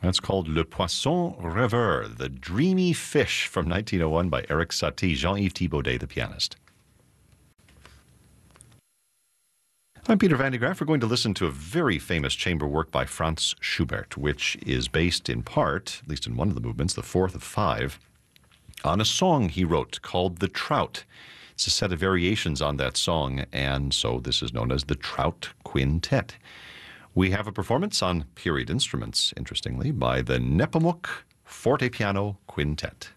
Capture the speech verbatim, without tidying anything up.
That's called Le Poisson Rêveur, The Dreamy Fish, from nineteen oh one by Erik Satie, Jean-Yves Thibaudet, the pianist. I'm Peter Van de Graaff. We're going to listen to a very famous chamber work by Franz Schubert, which is based in part, at least in one of the movements, the fourth of five, on a song he wrote called The Trout. It's a set of variations on that song, and so this is known as the Trout Quintet. We have a performance on period instruments, interestingly, by the Nepomuk Fortepiano Quintet.